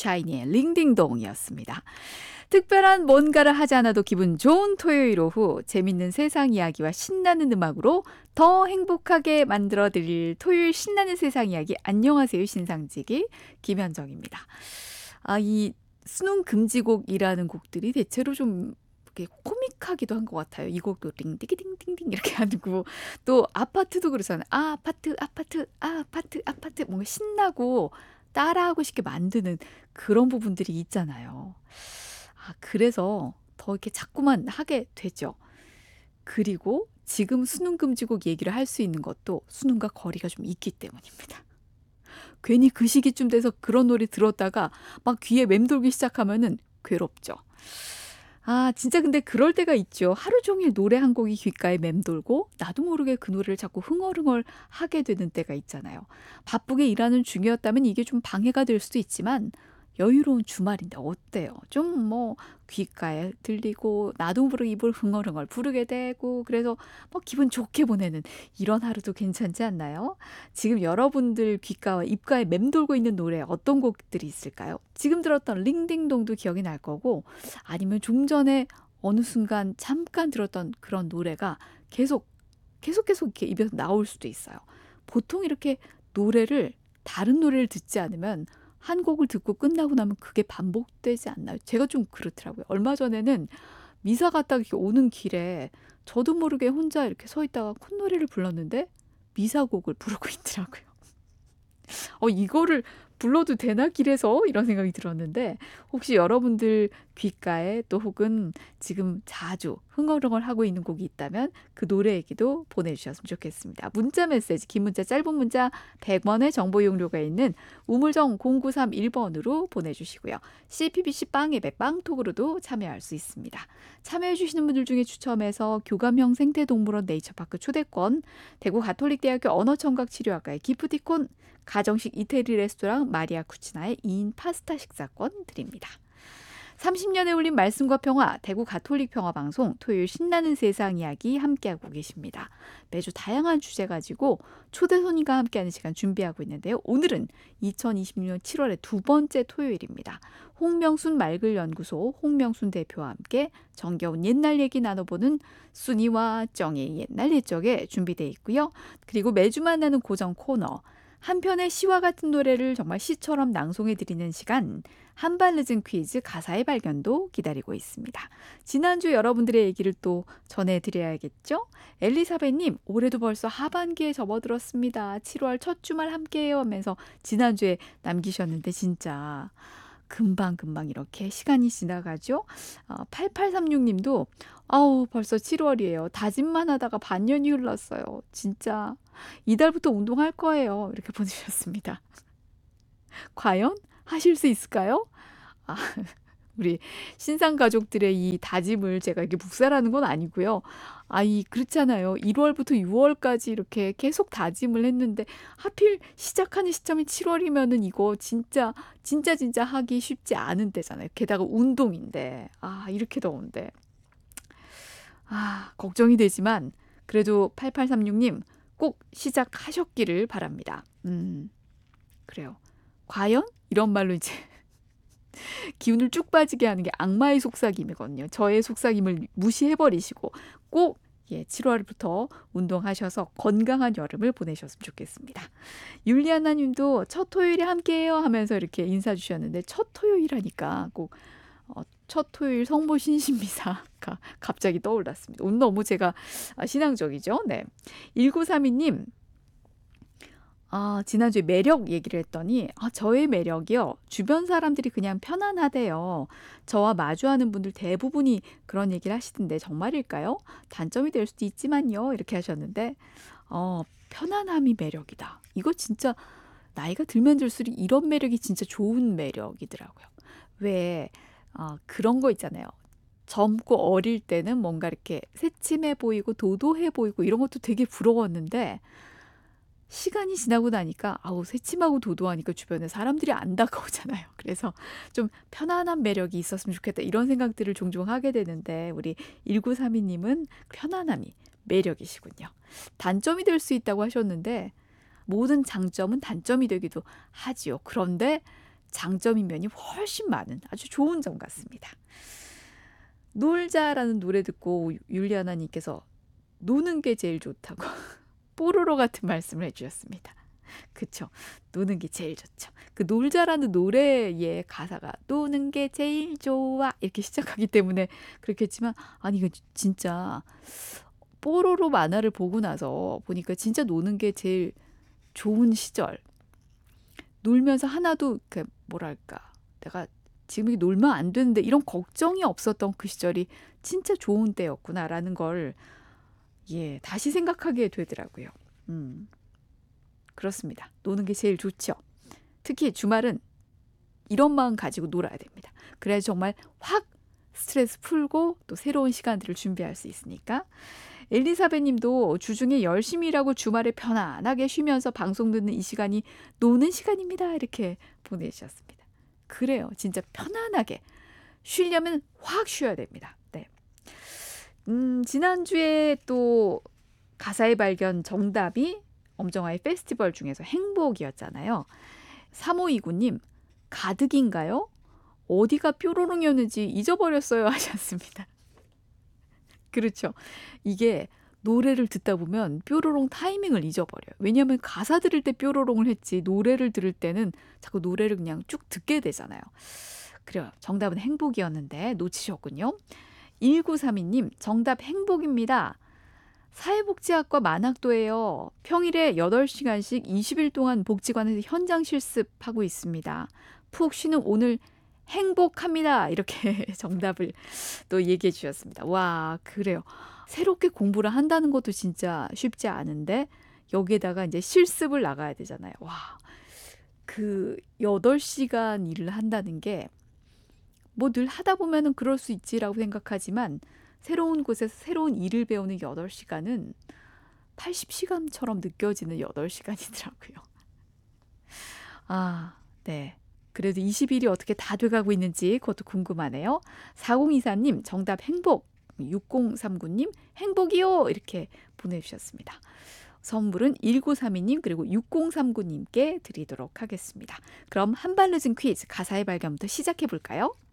샤이니의 링딩동이었습니다. 특별한 뭔가를 하지 않아도 기분 좋은 토요일 오후 재밌는 세상 이야기와 신나는 음악으로 더 행복하게 만들어드릴 토요일 신나는 세상 이야기. 안녕하세요, 신상지기 김현정입니다. 이 수능 금지곡이라는 곡들이 대체로 좀 이렇게 코믹하기도 한 것 같아요. 이 곡도 링디기딩딩딩 이렇게 하고 또 아파트도 그러잖아요. 아파트 아파트 아파트 아파트 뭔가 신나고 따라하고 싶게 만드는 그런 부분들이 있잖아요. 그래서 더 이렇게 자꾸만 하게 되죠. 그리고 지금 수능 금지곡 얘기를 할 수 있는 것도 수능과 거리가 좀 있기 때문입니다. 괜히 그 시기쯤 돼서 그런 노래 들었다가 막 귀에 맴돌기 시작하면은 괴롭죠. 진짜 근데 그럴 때가 있죠. 하루 종일 노래 한 곡이 귓가에 맴돌고 나도 모르게 그 노래를 자꾸 흥얼흥얼 하게 되는 때가 있잖아요. 바쁘게 일하는 중이었다면 이게 좀 방해가 될 수도 있지만 여유로운 주말인데 어때요? 좀 귓가에 들리고 나도 모르게 입을 흥얼흥얼 부르게 되고 그래서 기분 좋게 보내는 이런 하루도 괜찮지 않나요? 지금 여러분들 귓가와 입가에 맴돌고 있는 노래 어떤 곡들이 있을까요? 지금 들었던 링딩동도 기억이 날 거고 아니면 좀 전에 어느 순간 잠깐 들었던 그런 노래가 계속 이렇게 입에서 나올 수도 있어요. 보통 이렇게 다른 노래를 듣지 않으면 한 곡을 듣고 끝나고 나면 그게 반복되지 않나요? 제가 좀 그렇더라고요. 얼마 전에는 미사 갔다 이렇게 오는 길에 저도 모르게 혼자 이렇게 서 있다가 콧노래를 불렀는데 미사곡을 부르고 있더라고요. 이거를 불러도 되나 길에서? 이런 생각이 들었는데 혹시 여러분들 귓가에 또 혹은 지금 자주 흥얼흥얼 하고 있는 곡이 있다면 그 노래 얘기도 보내주셨으면 좋겠습니다. 문자 메시지, 긴 문자, 짧은 문자 100원의 정보 이용료가 있는 우물정 0931번으로 보내주시고요. CPBC 빵앱의 빵톡으로도 참여할 수 있습니다. 참여해 주시는 분들 중에 추첨해서 교감형 생태동물원 네이처파크 초대권, 대구 가톨릭대학교 언어청각치료학과의 기프티콘, 가정식 이태리 레스토랑 마리아 쿠치나의 2인 파스타 식사권 드립니다. 30년에 울린 말씀과 평화, 대구 가톨릭 평화방송 토요일 신나는 세상 이야기 함께하고 계십니다. 매주 다양한 주제 가지고 초대 손님과 함께하는 시간 준비하고 있는데요. 오늘은 2026년 7월의 두 번째 토요일입니다. 홍명순 말글연구소 홍명순 대표와 함께 정겨운 옛날 얘기 나눠보는 순이와 정의 옛날 옛적에 준비되어 있고요. 그리고 매주 만나는 고정 코너, 한편의 시와 같은 노래를 정말 시처럼 낭송해드리는 시간, 한발 늦은 퀴즈 가사의 발견도 기다리고 있습니다. 지난주 여러분들의 얘기를 또 전해드려야겠죠? 엘리사벳님, 올해도 벌써 하반기에 접어들었습니다. 7월 첫 주말 함께해요 하면서 지난주에 남기셨는데 진짜 금방금방 이렇게 시간이 지나가죠? 8836님도 벌써 7월이에요. 다짐만 하다가 반년이 흘렀어요. 진짜 이달부터 운동할 거예요. 이렇게 보내주셨습니다. 과연 하실 수 있을까요? 우리 신상 가족들의 이 다짐을 제가 이렇게 묵살하는 건 아니고요. 그렇잖아요. 1월부터 6월까지 이렇게 계속 다짐을 했는데 하필 시작하는 시점이 7월이면은 이거 진짜 하기 쉽지 않은 때잖아요. 게다가 운동인데. 이렇게 더운데. 걱정이 되지만 그래도 8836님 꼭 시작하셨기를 바랍니다. 그래요. 과연? 이런 말로 이제 기운을 쭉 빠지게 하는 게 악마의 속삭임이거든요. 저의 속삭임을 무시해버리시고 꼭 7월부터 운동하셔서 건강한 여름을 보내셨으면 좋겠습니다. 율리아나 님도 첫 토요일에 함께해요 하면서 이렇게 인사 주셨는데 첫 토요일 하니까 꼭 첫 토요일 성모 신신미사가 갑자기 떠올랐습니다. 오늘 너무 제가 신앙적이죠? 네. 1932님, 지난주에 매력 얘기를 했더니 저의 매력이요. 주변 사람들이 그냥 편안하대요. 저와 마주하는 분들 대부분이 그런 얘기를 하시던데 정말일까요? 단점이 될 수도 있지만요. 이렇게 하셨는데 편안함이 매력이다. 이거 진짜 나이가 들면 들수록 이런 매력이 진짜 좋은 매력이더라고요. 왜 그런 거 있잖아요. 젊고 어릴 때는 뭔가 이렇게 새침해 보이고 도도해 보이고 이런 것도 되게 부러웠는데 시간이 지나고 나니까 새침하고 도도하니까 주변에 사람들이 안 다가오잖아요. 그래서 좀 편안한 매력이 있었으면 좋겠다 이런 생각들을 종종 하게 되는데 우리 1932님은 편안함이 매력이시군요. 단점이 될 수 있다고 하셨는데 모든 장점은 단점이 되기도 하지요. 그런데 장점인 면이 훨씬 많은 아주 좋은 점 같습니다. 놀자라는 노래 듣고 율리아나님께서 노는 게 제일 좋다고 뽀로로 같은 말씀을 해주셨습니다. 그쵸. 노는 게 제일 좋죠. 그 놀자라는 노래의 가사가 노는 게 제일 좋아 이렇게 시작하기 때문에 그렇겠지만 아니 이거 진짜 뽀로로 만화를 보고 나서 보니까 진짜 노는 게 제일 좋은 시절. 놀면서 하나도 그 뭐랄까 내가 지금 이게 놀면 안 되는데 이런 걱정이 없었던 그 시절이 진짜 좋은 때였구나라는 걸 다시 생각하게 되더라고요. 그렇습니다. 노는 게 제일 좋죠. 특히 주말은 이런 마음 가지고 놀아야 됩니다. 그래야 정말 확 스트레스 풀고 또 새로운 시간들을 준비할 수 있으니까. 엘리사벳 님도 주중에 열심히 일하고 주말에 편안하게 쉬면서 방송 듣는 이 시간이 노는 시간입니다. 이렇게 보내주셨습니다. 그래요. 진짜 편안하게 쉬려면 확 쉬어야 됩니다. 네. 지난주에 또 가사의 발견 정답이 엄정화의 페스티벌 중에서 행복이었잖아요. 3529님, 가득인가요? 어디가 뾰로롱이었는지 잊어버렸어요 하셨습니다. 그렇죠. 이게 노래를 듣다 보면 뾰로롱 타이밍을 잊어버려요. 왜냐하면 가사 들을 때 뾰로롱을 했지 노래를 들을 때는 자꾸 노래를 그냥 쭉 듣게 되잖아요. 그래요. 정답은 행복이었는데 놓치셨군요. 1932님 정답 행복입니다. 사회복지학과 만학도예요. 평일에 8시간씩 20일 동안 복지관에서 현장 실습하고 있습니다. 푹 쉬는 오늘 행복합니다. 이렇게 정답을 또 얘기해 주셨습니다. 와, 그래요. 새롭게 공부를 한다는 것도 진짜 쉽지 않은데 여기에다가 이제 실습을 나가야 되잖아요. 와, 그 8시간 일을 한다는 게 뭐 늘 하다 보면은 그럴 수 있지라고 생각하지만 새로운 곳에서 새로운 일을 배우는 8시간은 80시간처럼 느껴지는 8시간이더라고요. 아, 네. 그래도 20일이 어떻게 다 돼가고 있는지 그것도 궁금하네요. 4024님 정답 행복, 6039님 행복이요 이렇게 보내주셨습니다. 선물은 1932님 그리고 6039님께 드리도록 하겠습니다. 그럼 한발 늦은 퀴즈 가사의 발견부터 시작해 볼까요?